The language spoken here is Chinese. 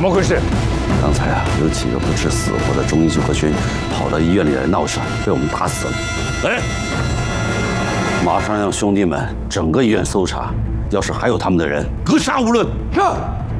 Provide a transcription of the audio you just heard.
怎么回事？ 刚才啊，有几个不知死活的中医救国军跑到医院里来闹事，被我们打死了。 哎， 马上让兄弟们整个医院搜查，要是还有他们的人，格杀勿论。 是。